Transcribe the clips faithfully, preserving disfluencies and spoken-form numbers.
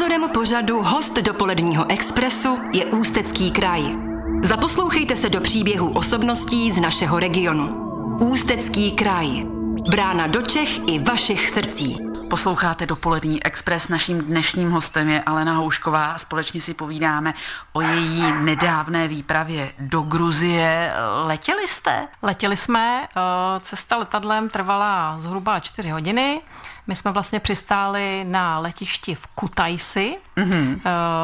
Sponzorem pořadu Host dopoledního expresu je Ústecký kraj. Zaposlouchejte se do příběhů osobností z našeho regionu. Ústecký kraj. Brána do Čech i vašich srdcí. Posloucháte Dopolední expres, naším dnešním hostem je Alena Houšková a společně si povídáme o její nedávné výpravě do Gruzie. Letěli jste? Letěli jsme, cesta letadlem trvala zhruba čtyři hodiny. My jsme vlastně přistáli na letišti v Kutaisi mm-hmm.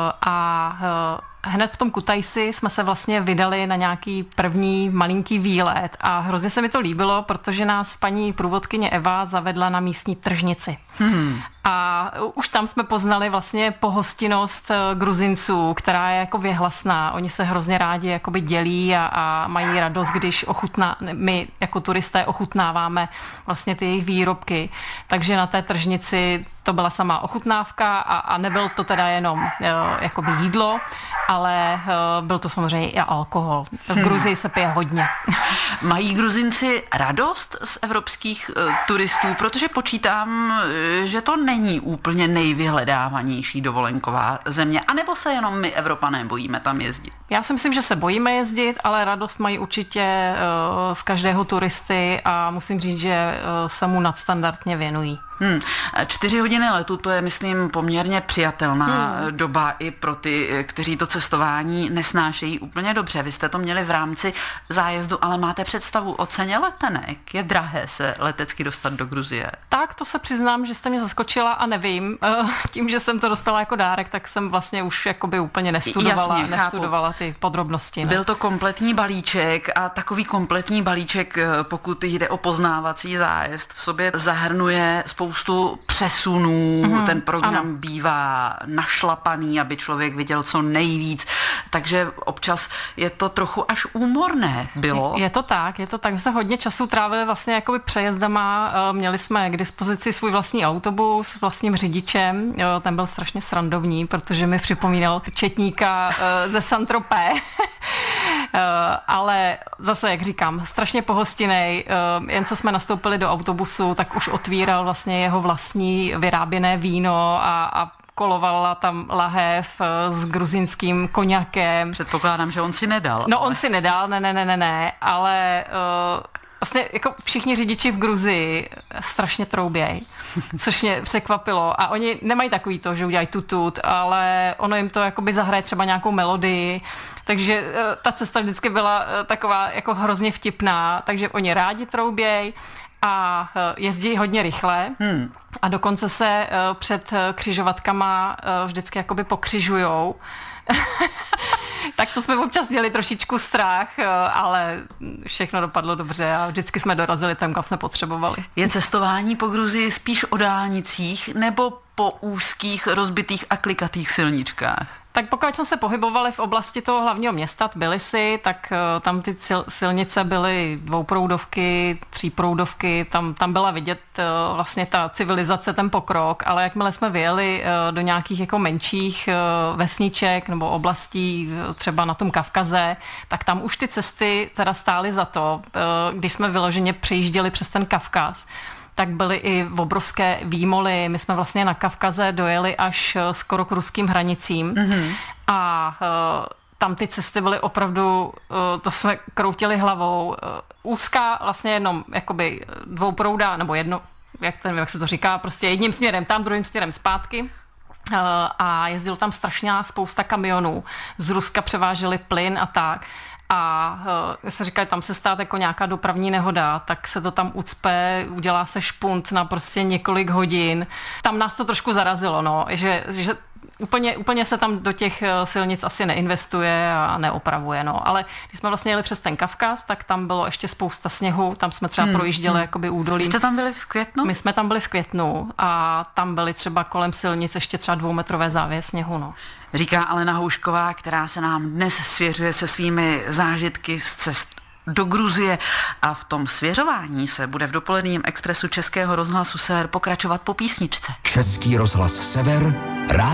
a hned v tom Kutaisi jsme se vlastně vydali na nějaký první malinký výlet a hrozně se mi to líbilo, protože nás paní průvodkyně Eva zavedla na místní tržnici. Hmm. A už tam jsme poznali vlastně pohostinnost Gruzinců, která je jako věhlasná. Oni se hrozně rádi jakoby dělí a, a mají radost, když ochutná, my jako turisté ochutnáváme vlastně ty jejich výrobky. Takže na té tržnici to byla sama ochutnávka a, a nebyl to teda jenom jakoby jídlo, ale uh, byl to samozřejmě i alkohol. V Gruzii hmm. se pije hodně. Mají Gruzinci radost z evropských uh, turistů, protože počítám, uh, že to není úplně nejvyhledávanější dovolenková země, anebo se jenom my Evropané bojíme tam jezdit? Já si myslím, že se bojíme jezdit, ale radost mají určitě uh, z každého turisty a musím říct, že uh, se mu nadstandardně věnují. Hmm. Čtyři hodiny letu, to je, myslím, poměrně přijatelná hmm. doba i pro ty, kteří to cestování nesnášejí úplně dobře. Vy jste to měli v rámci zájezdu, ale máte představu o ceně letenek? Je drahé se letecky dostat do Gruzie? Tak, to se přiznám, že jste mě zaskočila a nevím. Tím, že jsem to dostala jako dárek, tak jsem vlastně už jakoby úplně nestudovala, Jasně, nestudovala ty podrobnosti. Ne? Byl to kompletní balíček a takový kompletní balíček, pokud jde o poznávací zájezd, v sobě zahrnuje spoustu přesunů, mm, ten program ano. bývá našlapaný, aby člověk viděl co nejvíc, takže občas je to trochu až úmorné bylo. Je, je to tak, je to tak, že se hodně času trávili vlastně jakoby přejezdama, měli jsme k dispozici svůj vlastní autobus s vlastním řidičem, ten byl strašně srandovní, protože mi připomínal četníka ze Saint-Tropez. Uh, ale zase, jak říkám, strašně pohostinnej, uh, jen co jsme nastoupili do autobusu, tak už otvíral vlastně jeho vlastní vyráběné víno a, a kolovala tam lahev uh, s gruzínským koněkem. Předpokládám, že on si nedal. No ale... on si nedal, ne, ne, ne, ne, ne, ale... Uh, Vlastně jako všichni řidiči v Gruzii strašně trouběj, což mě překvapilo. A oni nemají takový to, že udělají tutut, ale ono jim to jakoby zahraje třeba nějakou melodii. Takže uh, ta cesta vždycky byla uh, taková jako hrozně vtipná. Takže oni rádi trouběj a uh, jezdí hodně rychle. Hmm. A dokonce se uh, před uh, křižovatkama uh, vždycky jakoby pokřižujou. Tak to jsme občas měli trošičku strach, ale všechno dopadlo dobře a vždycky jsme dorazili tam, kam jsme potřebovali. Je cestování po Gruzii spíš o dálnicích nebo po úzkých, rozbitých a klikatých silničkách? Tak pokud jsme se pohybovali v oblasti toho hlavního města Tbilisi, tak uh, tam ty sil, silnice byly dvouproudovky, tříproudovky, tam, tam byla vidět uh, vlastně ta civilizace, ten pokrok, ale jakmile jsme vyjeli uh, do nějakých jako menších uh, vesniček nebo oblastí, uh, třeba na tom Kavkaze, tak tam už ty cesty teda stály za to, uh, když jsme vyloženě přejížděli přes ten Kavkaz, tak byly i obrovské výmoly. My jsme vlastně na Kavkaze dojeli až skoro k ruským hranicím mm-hmm. a uh, tam ty cesty byly opravdu, uh, to jsme kroutili hlavou. Uh, úzká vlastně jenom jakoby dvouprouda, nebo jedno, jak, ten, jak se to říká, prostě jedním směrem tam, druhým směrem zpátky. Uh, a jezdilo tam strašná spousta kamionů. Z Ruska převáželi plyn a tak. A uh, se říkali, tam se stát jako nějaká dopravní nehoda, tak se to tam ucpe, udělá se špunt na prostě několik hodin. Tam nás to trošku zarazilo, no, že, že úplně, úplně se tam do těch silnic asi neinvestuje a neopravuje, no. Ale když jsme vlastně jeli přes ten Kavkaz, tak tam bylo ještě spousta sněhu, tam jsme třeba hmm, projížděli hmm. jakoby údolím. Jste tam byli v květnu? My jsme tam byli v květnu a tam byly třeba kolem silnic ještě třeba dvoumetrové závěje sněhu, no. Říká Alena Houšková, která se nám dnes svěřuje se svými zážitky z cest do Gruzie a v tom svěřování se bude v dopoledním expresu Českého rozhlasu Sever pokračovat po písničce. Český rozhlas Sever, rád